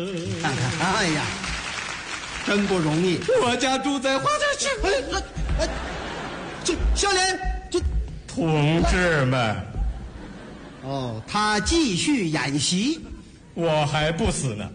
哎呀，真不容易。 我家住在花家区。 这小莲，这同志们， 他继续演习， 我还不死呢。